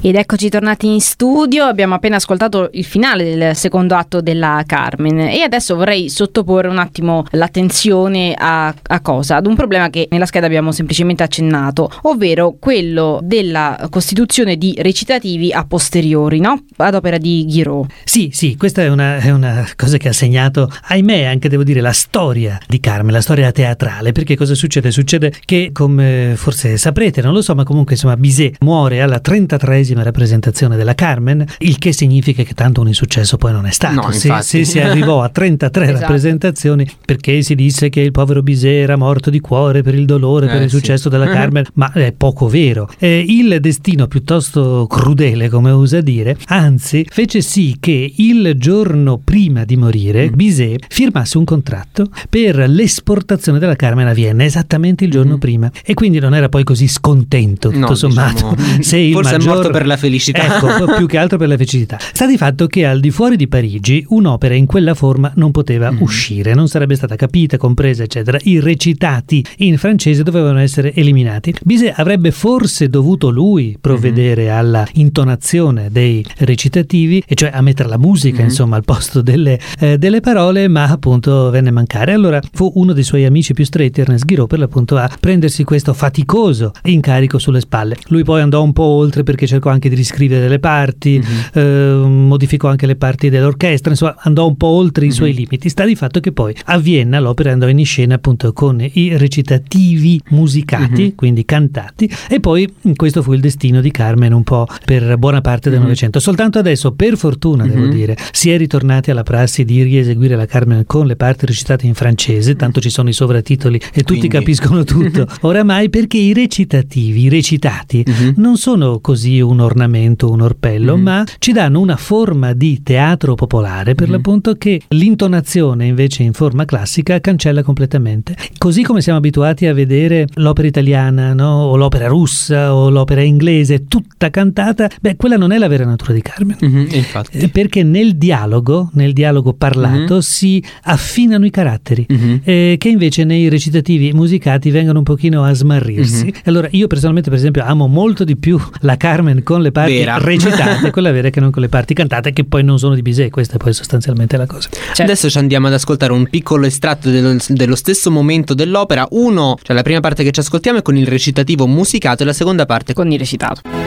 Ed eccoci tornati in studio, abbiamo appena ascoltato il finale del secondo atto della Carmen e adesso vorrei sottoporre un attimo l'attenzione a cosa? Ad un problema che nella scheda abbiamo semplicemente accennato, ovvero quello della costituzione di recitativi a posteriori, no? Ad opera di Guiraud. Sì, questa è una cosa che ha segnato, ahimè, anche devo dire, la storia di Carmen, la storia teatrale, perché cosa succede? Succede che, come forse saprete, non lo so, ma comunque insomma Bizet muore alla 33esima rappresentazione della Carmen, il che significa che tanto un insuccesso poi non è stato. No, se si arrivò a 33 esatto. rappresentazioni perché si disse che il povero Bizet era morto di cuore per il dolore, per il successo della Carmen, ma è poco vero. Il destino piuttosto crudele, come usa dire, anzi fece sì che il giorno prima di morire Bizet firmasse un contratto per l'esportazione della Carmen a Vienna, esattamente il giorno prima, e quindi non era poi così scontento tutto sommato. Se il forse maggior... è morto per la felicità. Ecco, più che altro per la felicità. Sta di fatto che al di fuori di Parigi un'opera in quella forma non poteva uscire, non sarebbe stata capita, compresa, eccetera. I recitati in francese dovevano essere eliminati. Bizet avrebbe forse dovuto lui provvedere alla intonazione dei recitativi, e cioè a mettere la musica insomma al posto delle parole, ma appunto venne a mancare. Allora fu uno dei suoi amici più stretti, Ernest Guiraud, per l'appunto a prendersi questo faticoso incarico sulle spalle. Lui poi andò un po' oltre perché cercò anche di riscrivere delle parti, modificò anche le parti dell'orchestra, insomma andò un po' oltre i suoi limiti. Sta di fatto che poi a Vienna l'opera andò in scena appunto con i recitativi musicati, quindi cantati, e poi questo fu il destino di Carmen un po' per buona parte del Novecento. Soltanto adesso, per fortuna devo dire, si è ritornati alla prassi di rieseguire la Carmen con le parti recitate in francese, tanto ci sono i sovratitoli e tutti capiscono tutto oramai, perché i recitati non sono così un ornamento, un orpello, ma ci danno una forma di teatro popolare, per l'appunto, che l'intonazione invece in forma classica cancella completamente. Così come siamo abituati a vedere l'opera italiana, no? O l'opera russa o l'opera inglese tutta cantata, quella non è la vera natura di Carmen. Infatti. Perché nel dialogo parlato si affinano i caratteri, che invece nei recitativi musicati vengono un pochino a smarrirsi. Allora io personalmente, per esempio, amo molto di più la Carmen con le parti recitate, quella vera, che non con le parti cantate, che poi non sono di Bizet. Questa è poi sostanzialmente la cosa. Adesso ci andiamo ad ascoltare un piccolo estratto dello stesso momento dell'opera. Cioè la prima parte che ci ascoltiamo è con il recitativo musicato e la seconda parte con il recitato.